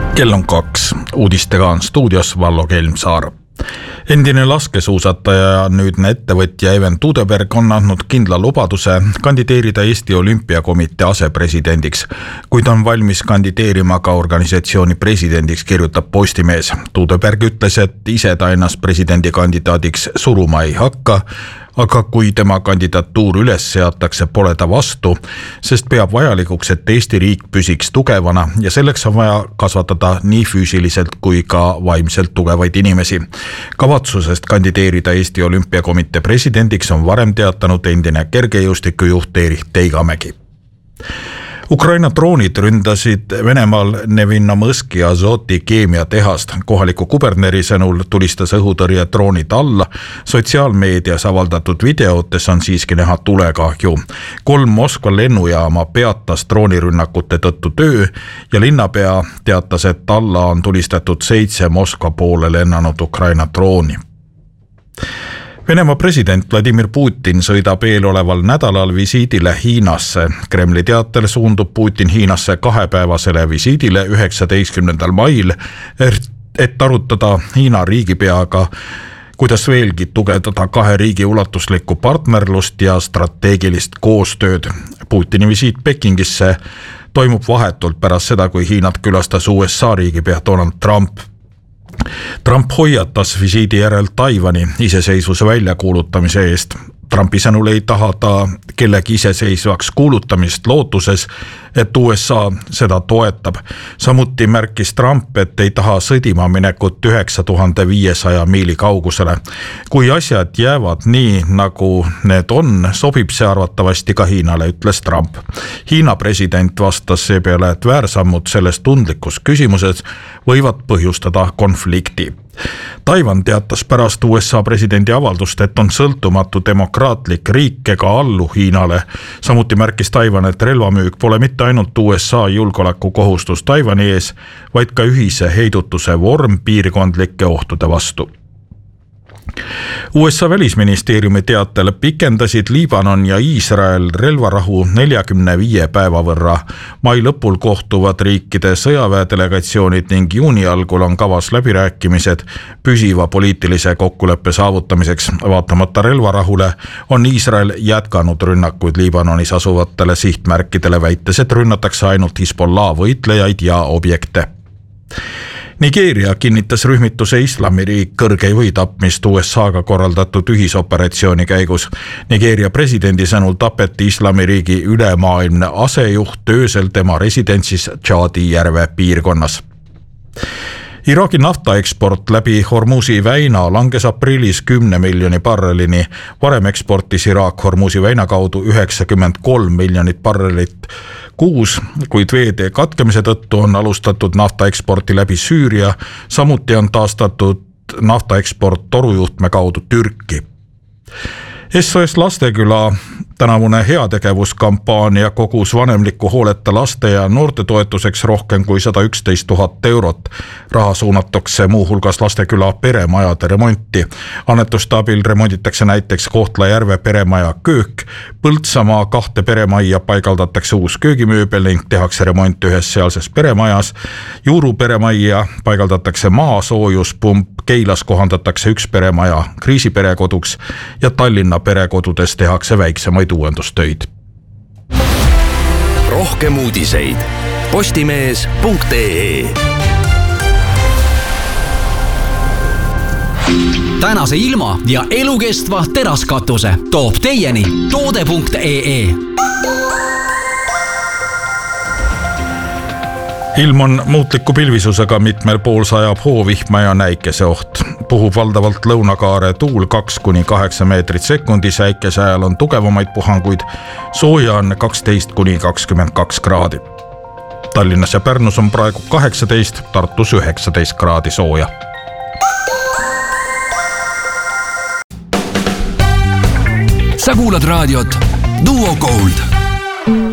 Kell on 2. Uudistega on stuudios Vallo Kelmsaar. Endine laskesuusataja ja nüüdne ettevõtja Even Tuudeberg on andnud kindla lubaduse kandideerida Eesti Olümpiakomitee asepresidendiks, kuid on valmis kandideerima ka organisatsiooni presidendiks, kirjutab Postimees. Tuudeberg ütles, et ise ta ennast presidendikandidaadiks suruma ei hakka, aga kui tema kandidatuur üles seatakse, pole ta vastu, sest peab vajalikuks, et Eesti riik püsiks tugevana ja selleks on vaja kasvatada nii füüsiliselt kui ka vaimselt tugevaid inimesi. Kavatsusest kandideerida Eesti Olümpiakomitee presidendiks on varem teatanud endine kergejõustikujuht Erich Teigamägi. Ukraina droonid ründasid Venemaal Nevinnomõski Azoti keemiatehast. Kohaliku kuberneri sõnul tulistas õhutõrje droonid alla. Sotsiaalmeedias avaldatud videotes on siiski näha tulekahju. 3 Moskva lennujaama peatas droonirünnakute tõttu töö ja linnapea teatas, et alla on tulistatud 7 Moskva poole lennanud Ukraina drooni. Venemaa president Vladimir Putin sõidab eeloleval nädalal visiidile Hiinasse. Kremli teatel suundub Putin Hiinasse 2-päevasele visiidile 19. mail, et arutada Hiina riigipeaga, kuidas veelgi tugevdada 2 riigi ulatuslikku partnerlust ja strateegilist koostööd. Putini visiit Pekingisse toimub vahetult pärast seda, kui Hiinat külastas USA riigipea Donald Trump. Trump hoiatas visiidi järel Taiwani iseseisvuse väljakuulutamise eest. Trumpi sõnul ei taha ta kellegi iseseisvaks kuulutamist lootuses, et USA seda toetab. Samuti märkis Trump, et ei taha sõdima minekut 9500 miili kaugusele. Kui asjad jäävad nii, nagu need on, sobib see arvatavasti ka Hiinale, ütles Trump. Hiina president vastas seepeale, et väärsammud selles tundlikus küsimuses võivad põhjustada konflikti. Taiwan teatas pärast USA presidendi avaldust, et on sõltumatu demokraatlik riik ega allu Hiinale. Samuti märkis Taiwan, et relvamüük pole mitte ainult USA julgeolekukohustus Taiwani ees, vaid ka ühise heidutuse vorm piirkondlike ohtude vastu. USA välisministeeriumi teatel pikendasid Liibanon ja Iisrael relvarahu 45 päeva võrra. Mai lõpul kohtuvad riikide sõjaväedelegatsioonid ning juuni algul on kavas läbirääkimised püsiva poliitilise kokkuleppe saavutamiseks. Vaatamata relvarahule on Iisrael jätkanud rünnakuid Liibanonis asuvatele sihtmärkidele, väites, et rünnatakse ainult Hezbollah võitlejaid ja objekte. Nigeeria kinnitas rühmituse Islamiriik kõrgejõu tapmist USA-ga korraldatud ühisoperatsiooni käigus. Nigeeria presidendi sõnul tapeti Islamiriigi ülemaailmne asejuht öösel tema residentsis Tšaadi järve piirkonnas. Iraagi naftaeksport läbi Hormuzi väina langes aprillis 10 miljoni barrelini. Varem eksportis Iraak Hormuzi väina kaudu 93 miljonit barrelit kuus, kuid veetee katkemise tõttu on alustatud naftaeksporti läbi Süüria, samuti on taastatud naftaeksport torujuhtme kaudu Türki. SOS Lasteküla tänavune heategevuskampaania kogus vanemliku hooleta laste ja noorte toetuseks rohkem kui 111 000 eurot. Raha suunatakse muuhulgas Lasteküla peremajade remonti. Annetuste abil remonditakse näiteks Kohtla-Järve peremaja köök, Põltsamaa 2 peremajja paigaldatakse uus köögimööbel ning tehakse remont ühes sealses peremajas. Juuru peremajja paigaldatakse maasoojuspump, Keilas kohandatakse 1 peremaja kriisiperekoduks ja Tallinna perekodudes tehakse väiksemaid uuendustöid. Rohkem uudiseid postimees.ee. Tänase ilma ja elukestva teraskatuse toob teieni toode.ee. Ilm on muutliku pilvisusega, mitmel pool sajab hoovihma ja näikeseoht. Puhub valdavalt lõunakaare tuul 2-8 meetrit sekundis, äikese ajal on tugevamaid puhanguid, sooja on 12-22 kraadi. Tallinnas ja Pärnus on praegu 18, Tartus 19 kraadi sooja. Sa kuulad raadiot Duo Gold.